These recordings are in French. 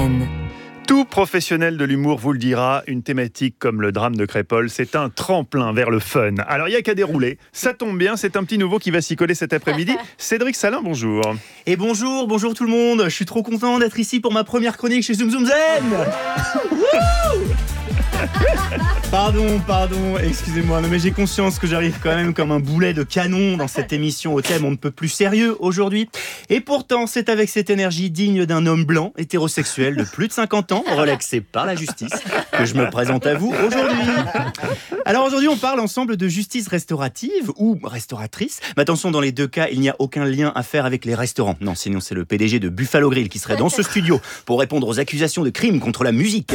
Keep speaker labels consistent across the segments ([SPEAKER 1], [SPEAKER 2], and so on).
[SPEAKER 1] Zen.
[SPEAKER 2] Tout professionnel de l'humour vous le dira, une thématique comme le drame de Crépol, c'est un tremplin vers le fun. Alors il n'y a qu'à dérouler, ça tombe bien, c'est un petit nouveau qui va s'y coller cet après-midi. Cédric Salin, bonjour.
[SPEAKER 3] Et bonjour tout le monde, je suis trop content d'être ici pour ma première chronique chez Zoom Zoom Zen. Pardon, excusez-moi, non mais j'ai conscience que j'arrive quand même comme un boulet de canon dans cette émission au thème on ne peut plus sérieux aujourd'hui. Et pourtant, c'est avec cette énergie digne d'un homme blanc, hétérosexuel de plus de 50 ans, relaxé par la justice, que je me présente à vous aujourd'hui. Alors aujourd'hui, on parle ensemble de justice restaurative ou restauratrice. Mais attention, dans les deux cas, il n'y a aucun lien à faire avec les restaurants. Non, sinon c'est le PDG de Buffalo Grill qui serait dans ce studio pour répondre aux accusations de crimes contre la musique.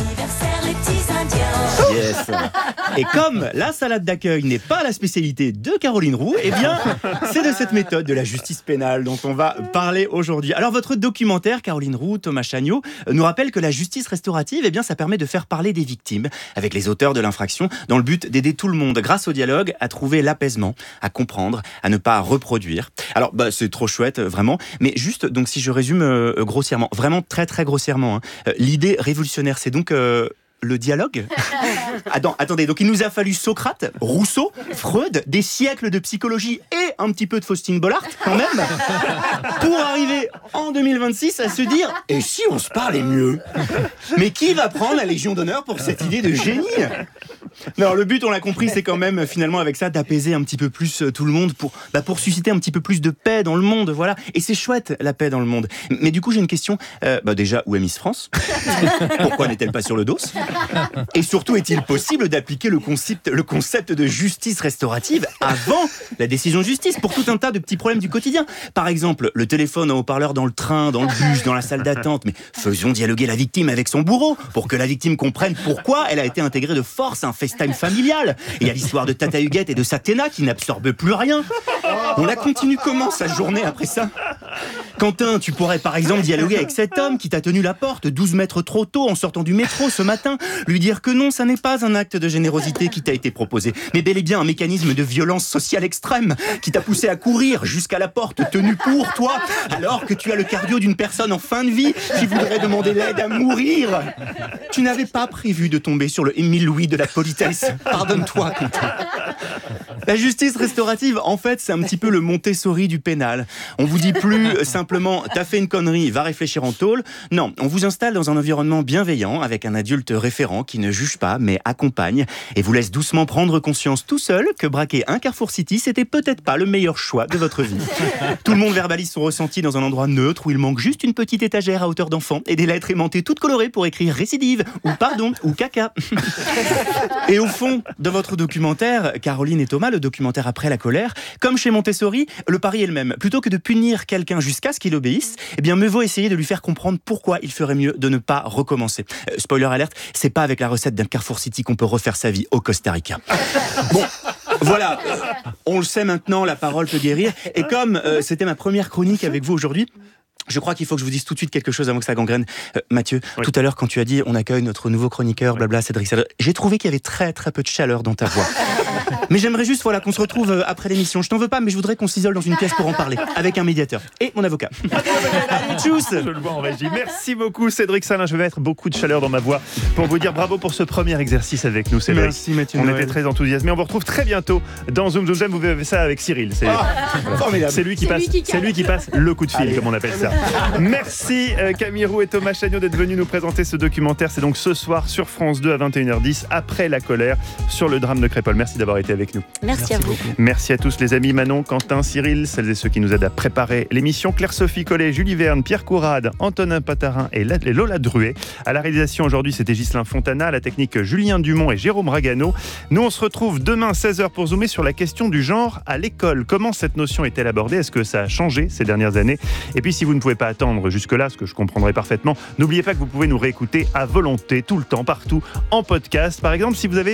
[SPEAKER 3] Yes. Et comme la salade d'accueil n'est pas la spécialité de Caroline Roux, eh bien, c'est de cette méthode de la justice pénale dont on va parler aujourd'hui. Alors, votre documentaire, Caroline Roux, Thomas Chagnot, nous rappelle que la justice restaurative, eh bien, ça permet de faire parler des victimes avec les auteurs de l'infraction dans le but d'aider tout le monde, grâce au dialogue, à trouver l'apaisement, à comprendre, à ne pas reproduire. Alors, c'est trop chouette, vraiment. Mais juste, donc, si je résume grossièrement, vraiment très, très grossièrement, l'idée révolutionnaire, c'est donc... le dialogue. Attendez, donc il nous a fallu Socrate, Rousseau, Freud, des siècles de psychologie et un petit peu de Faustine Bollard, quand même, pour arriver en 2026 à se dire « Et si on se parlait mieux ?» Mais qui va prendre la Légion d'honneur pour cette idée de génie ? Non, le but, on l'a compris, c'est quand même, finalement, avec ça, d'apaiser un petit peu plus tout le monde pour susciter un petit peu plus de paix dans le monde, voilà. Et c'est chouette, la paix dans le monde. Mais du coup, j'ai une question. Déjà, où est Miss France ? Pourquoi n'est-elle pas sur le dos ? Et surtout, est-il possible d'appliquer le concept de justice restaurative avant la décision de justice pour tout un tas de petits problèmes du quotidien ? Par exemple, le téléphone en haut-parleur dans le train, dans le bus, dans la salle d'attente. Mais faisons dialoguer la victime avec son bourreau pour que la victime comprenne pourquoi elle a été intégrée de force à un FaceTime familial. Il y a l'histoire de Tata Huguette et de Satena qui n'absorbent plus rien. On la continue comment sa journée après ça ? Quentin, tu pourrais par exemple dialoguer avec cet homme qui t'a tenu la porte 12 mètres trop tôt en sortant du métro ce matin, lui dire que non, ça n'est pas un acte de générosité qui t'a été proposé, mais bel et bien un mécanisme de violence sociale extrême qui t'a poussé à courir jusqu'à la porte tenue pour toi, alors que tu as le cardio d'une personne en fin de vie qui voudrait demander l'aide à mourir. Tu n'avais pas prévu de tomber sur le Émile Louis de la politesse. Pardonne-toi, Quentin. La justice restaurative, en fait, c'est un petit peu le Montessori du pénal. On vous dit plus simplement « t'as fait une connerie, va réfléchir en tôle ». Non, on vous installe dans un environnement bienveillant avec un adulte référent qui ne juge pas mais accompagne et vous laisse doucement prendre conscience tout seul que braquer un Carrefour City, c'était peut-être pas le meilleur choix de votre vie. Tout le monde verbalise son ressenti dans un endroit neutre où il manque juste une petite étagère à hauteur d'enfant et des lettres aimantées toutes colorées pour écrire récidive ou pardon ou caca. Et au fond de votre documentaire, Caroline et Thomas, le documentaire Après la colère, comme chez Montessori, le pari est le même. Plutôt que de punir quelqu'un jusqu'à ce qu'il obéisse, eh bien mieux vaut essayer de lui faire comprendre pourquoi il ferait mieux de ne pas recommencer. Spoiler alerte, c'est pas avec la recette d'un Carrefour City qu'on peut refaire sa vie au Costa Rica. Bon, voilà, on le sait maintenant, la parole peut guérir. Et comme c'était ma première chronique avec vous aujourd'hui, je crois qu'il faut que je vous dise tout de suite quelque chose avant que ça gangrène. Mathieu, oui. Tout à l'heure quand tu as dit on accueille notre nouveau chroniqueur, blabla, Cédric Salin, j'ai trouvé qu'il y avait très très peu de chaleur dans ta voix. Mais j'aimerais juste qu'on se retrouve après l'émission. Je t'en veux pas, mais je voudrais qu'on s'isole dans une pièce pour en parler, avec un médiateur et mon avocat. Allez, tchuss.
[SPEAKER 2] Je le vois en régie. Merci beaucoup Cédric Salin. Je vais mettre beaucoup de chaleur dans ma voix pour vous dire bravo pour ce premier exercice avec nous, Cédric.
[SPEAKER 3] Merci Mathieu.
[SPEAKER 2] On était très enthousiasmés. On vous retrouve très bientôt dans Zoom Zoom Zoom. Vous verrez ça avec Cyril. C'est lui qui passe le coup de fil. Allez, comme on appelle ça. Merci Camille Roux et Thomas Chagnot d'être venus nous présenter ce documentaire. C'est donc ce soir sur France 2 à 21h10, Après la colère, sur le drame de Crépol. Merci d'avoir été avec nous.
[SPEAKER 1] Merci à vous.
[SPEAKER 2] Merci à tous les amis, Manon, Quentin, Cyril, celles et ceux qui nous aident à préparer l'émission. Claire-Sophie Collet, Julie Verne, Pierre Courade, Antonin Patarin et Lola Druet. À la réalisation aujourd'hui, c'était Ghislain Fontana, à la technique Julien Dumont et Jérôme Ragano. Nous, on se retrouve demain 16h pour zoomer sur la question du genre à l'école. Comment cette notion est-elle abordée ? Est-ce que ça a changé ces dernières années ? Et puis si vous ne pouvez pas attendre jusque-là, ce que je comprendrai parfaitement, n'oubliez pas que vous pouvez nous réécouter à volonté, tout le temps, partout, en podcast. Par exemple, si vous avez